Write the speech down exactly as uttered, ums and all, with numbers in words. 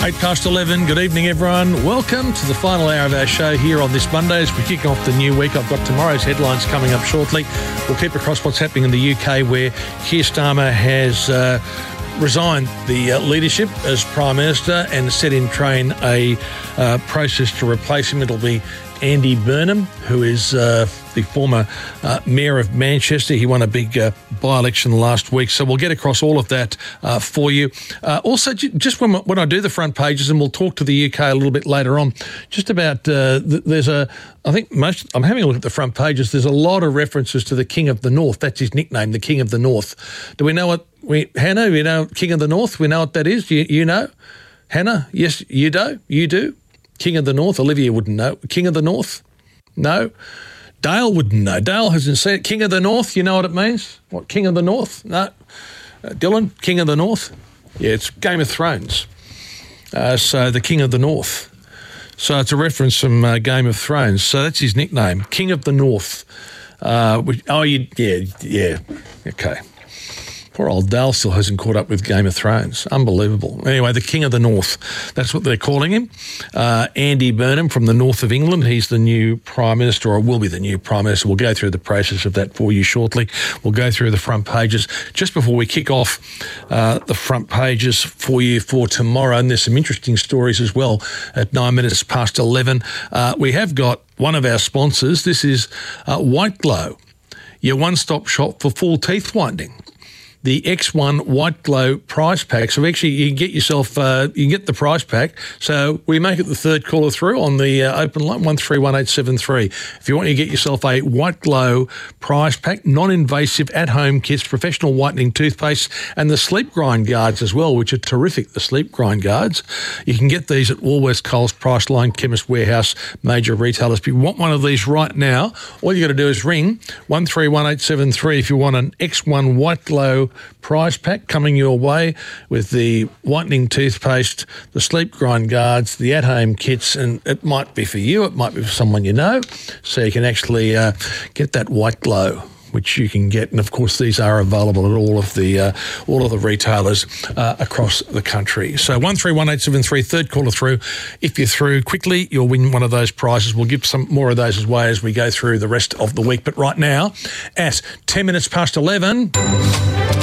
Eight past eleven. Good evening, everyone. Welcome to the final hour of our show here on this Monday as we kick off the new week. I've got tomorrow's headlines coming up shortly. We'll keep across what's happening in the U K, where Keir Starmer has uh, resigned the uh, leadership as Prime Minister and set in train a uh, process to replace him. It'll be Andy Burnham, who is uh, the former uh, Mayor of Manchester. He won a big uh, by-election last week, so we'll get across all of that uh, for you. Uh, also, j- just when, when I do the front pages, and we'll talk to the U K a little bit later on, just about, uh, th- there's a, I think most, I'm having a look at the front pages, there's a lot of references to the King of the North. That's his nickname, the King of the North. Do we know what, we, Hannah, you know King of the North? We know what that is? You, you know? Hannah? Yes, you do? You do? King of the North? Olivia wouldn't know. King of the North? No. Dale wouldn't know. Dale hasn't said it. King of the North, you know what it means? What, King of the North? No. Uh, Dylan, King of the North? Yeah, it's Game of Thrones. Uh, so the King of the North. So it's a reference from uh, Game of Thrones. So that's his nickname, King of the North. Uh, which, oh, you, yeah, yeah. Okay. Poor old Dale still hasn't caught up with Game of Thrones. Unbelievable. Anyway, the King of the North, that's what they're calling him. Uh, Andy Burnham from the north of England. He's the new Prime Minister, or will be the new Prime Minister. We'll go through the process of that for you shortly. We'll go through the front pages. Just before we kick off uh, the front pages for you for tomorrow, and there's some interesting stories as well at nine minutes past eleven. Uh, we have got one of our sponsors. This is uh, White Glow, your one-stop shop for full teeth whitening. The X one White Glow prize pack. So actually you can get yourself, uh, you can get the prize pack. So we make it the third caller through on the uh, open line, one three one eight seven three. If you want to get yourself a White Glow prize pack, non-invasive at-home kits, professional whitening toothpaste, and the sleep grind guards as well, which are terrific, the sleep grind guards. You can get these at Woolworths, Coles, Priceline, Chemist Warehouse, major retailers. If you want one of these right now, all you got to do is ring one three one eight seven three if you want an X one White Glow prize pack coming your way with the whitening toothpaste, the sleep grind guards, the at-home kits, and it might be for you, it might be for someone you know, so you can actually uh, get that White Glow, which you can get, and of course these are available at all of the uh, all of the retailers uh, across the country. So one three one eight seven three, third caller through. If you're through quickly, you'll win one of those prizes. We'll give some more of those away as we go through the rest of the week. But right now, at ten minutes past eleven.